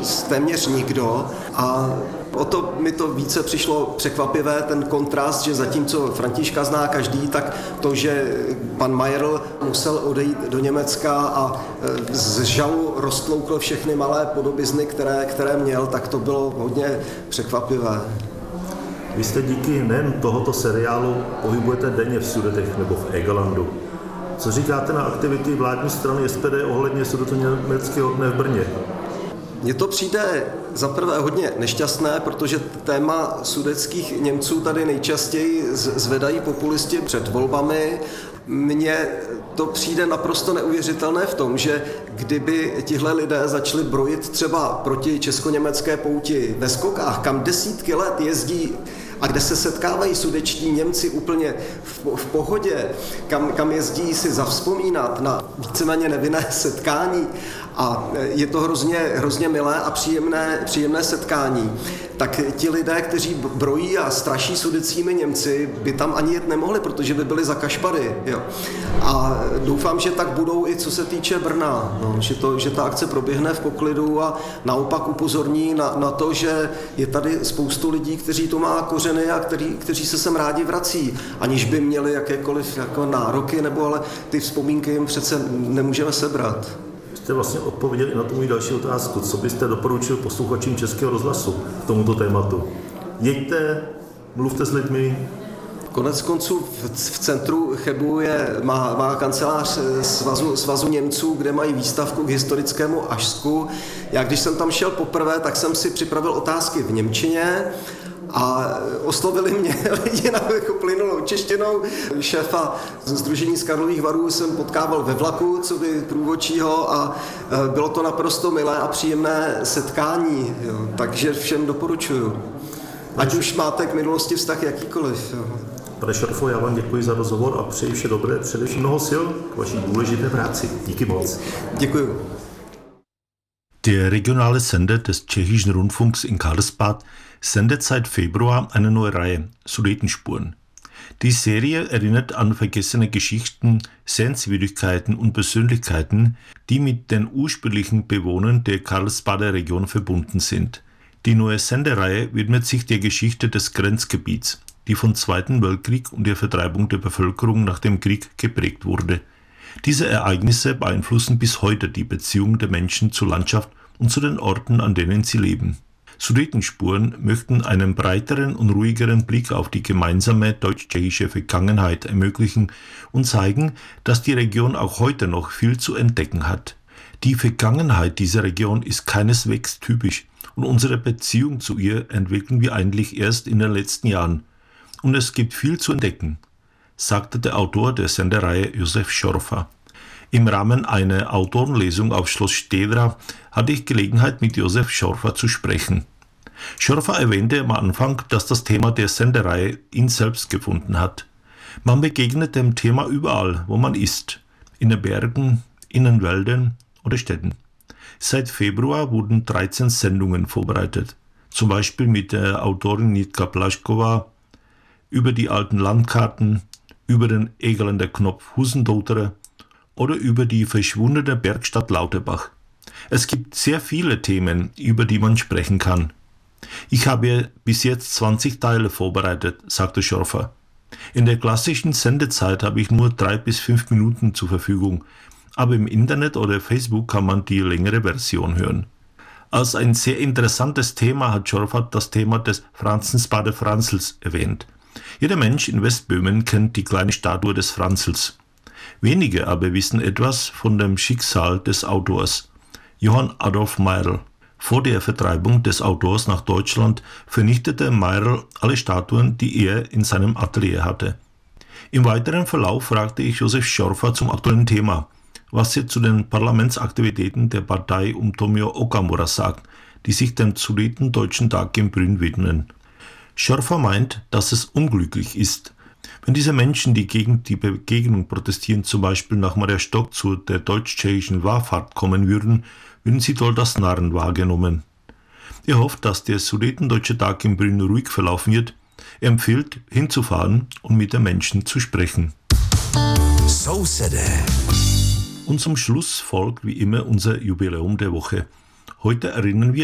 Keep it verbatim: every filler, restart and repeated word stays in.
téměř nikdo a o to mi to více přišlo překvapivé, ten kontrast, že zatímco Františka zná každý, tak to, že pan Mayerl musel odejít do Německa a z žalu roztloukl všechny malé podobizny, které, které měl, tak to bylo hodně překvapivé. Vy jste díky nejen tohoto seriálu pohybujete denně v Sudetech nebo v Egelandu. Co říkáte na aktivity vládní strany S P D ohledně sudetoněmeckého dne v Brně? Mně to přijde zaprvé hodně nešťastné, protože téma sudetských Němců tady nejčastěji zvedají populisti před volbami. Mně to přijde naprosto neuvěřitelné v tom, že kdyby tihle lidé začali brojit třeba proti česko-německé pouti ve Skokách, kam desítky let jezdí a kde se setkávají sudečtí Němci úplně v, v pohodě, kam, kam jezdí si zavzpomínat na víceméně nevinné setkání a je to hrozně, hrozně milé a příjemné, příjemné setkání, tak ti lidé, kteří brojí a straší sudetskými Němci, by tam ani jet nemohli, protože by byli za kašpary. Jo. A doufám, že tak budou i co se týče Brna, no, že, to, že ta akce proběhne v poklidu a naopak upozorní na, na to, že je tady spoustu lidí, kteří to má kořeny a který, kteří se sem rádi vrací, aniž by měli jakékoliv jako nároky, nebo ale ty vzpomínky jim přece nemůžeme sebrat. Jste vlastně odpověděli na tu můj další otázku. Co byste doporučil posluchačům Českého rozhlasu k tomuto tématu? Jeďte, mluvte s lidmi. Konec konců v, v centru Chebu je, má, má kancelář svazu, svazu Němců, kde mají výstavku k historickému Ašsku. Já když jsem tam šel poprvé, tak jsem si připravil otázky v němčině a oslovili mě lidi na plynulou češtinou. Šéfa Sdružení z Karlových Varů jsem potkával ve vlaku, co by průvodčího a bylo to naprosto milé a příjemné setkání, jo. Takže všem doporučuju. Ať už máte k minulosti vztah jakýkoliv. Jo. Pane Šorfo, já vám děkuji za rozhovor a přeji vše dobré, především mnoho sil k vaší důležité práci. Díky moc. Děkuji. Der regionale Sender des Tschechischen Rundfunks in Karlsbad sendet seit Februar eine neue Reihe, Sudetenspuren. Die Serie erinnert an vergessene Geschichten, Sehenswürdigkeiten und Persönlichkeiten, die mit den ursprünglichen Bewohnern der Karlsbader Region verbunden sind. Die neue Sendereihe widmet sich der Geschichte des Grenzgebiets, die vom Zweiten Weltkrieg und der Vertreibung der Bevölkerung nach dem Krieg geprägt wurde. Diese Ereignisse beeinflussen bis heute die Beziehung der Menschen zur Landschaft und zu den Orten, an denen sie leben. Sudetenspuren möchten einen breiteren und ruhigeren Blick auf die gemeinsame deutsch-tschechische Vergangenheit ermöglichen und zeigen, dass die Region auch heute noch viel zu entdecken hat. Die Vergangenheit dieser Region ist keineswegs typisch und unsere Beziehung zu ihr entwickeln wir eigentlich erst in den letzten Jahren. Und es gibt viel zu entdecken, sagte der Autor der Sendereihe Josef Schorfa. Im Rahmen einer Autorenlesung auf Schloss Stedra hatte ich Gelegenheit, mit Josef Schorfa zu sprechen. Schorfa erwähnte am Anfang, dass das Thema der Sendereihe ihn selbst gefunden hat. Man begegnet dem Thema überall, wo man ist, in den Bergen, in den Wäldern oder Städten. Seit Februar wurden dreizehn Sendungen vorbereitet, zum Beispiel mit der Autorin Nitka Plašková über die alten Landkarten, über den Egeländer Knopf Husendottere oder über die verschwundene Bergstadt Lauterbach. Es gibt sehr viele Themen, über die man sprechen kann. Ich habe bis jetzt zwanzig Teile vorbereitet, sagte Schorfa. In der klassischen Sendezeit habe ich nur drei bis fünf Minuten zur Verfügung, aber im Internet oder Facebook kann man die längere Version hören. Als ein sehr interessantes Thema hat Schorfa das Thema des Franzensbader Franzels erwähnt. Jeder Mensch in Westböhmen kennt die kleine Statue des Franzels. Wenige aber wissen etwas von dem Schicksal des Autors, Johann Adolf Mayerl. Vor der Vertreibung des Autors nach Deutschland vernichtete Mayerl alle Statuen, die er in seinem Atelier hatte. Im weiteren Verlauf fragte ich Josef Schorfa zum aktuellen Thema, was er zu den Parlamentsaktivitäten der Partei um Tomio Okamura sagt, die sich dem Sudetendeutschen Tag in Brünn widmen. Schorfa meint, dass es unglücklich ist, wenn diese Menschen, die gegen die Begegnung protestieren, zum Beispiel nach Mariastock zu der deutsch-tschechischen Wallfahrt kommen würden, würden sie dort als Narren wahrgenommen. Er hofft, dass der Sudetendeutsche Tag in Brünn ruhig verlaufen wird. Er empfiehlt, hinzufahren und mit den Menschen zu sprechen. So said it. Und zum Schluss folgt wie immer unser Jubiläum der Woche. Heute erinnern wir